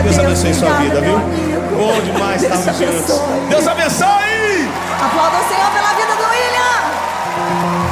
Deus abençoe sua vida, viu? Meu amigo. Bom demais Deus estarmos juntos. abençoe. Deus abençoe!